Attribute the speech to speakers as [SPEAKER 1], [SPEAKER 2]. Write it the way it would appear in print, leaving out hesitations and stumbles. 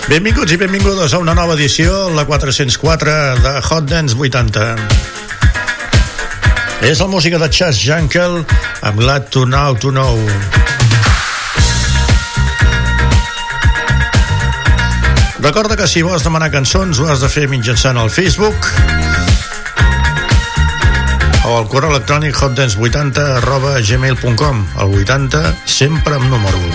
[SPEAKER 1] Benvinguts i benvingudes a una nova edició, la 404 de Hot Dance 80. És la música de Chas Jankel amb Glad to Now to Know. Recorda que si vols demanar cançons ho has de fer mitjançant el Facebook o el correu electrònic hotdance80@gmail.com. El 80 sempre amb número 1.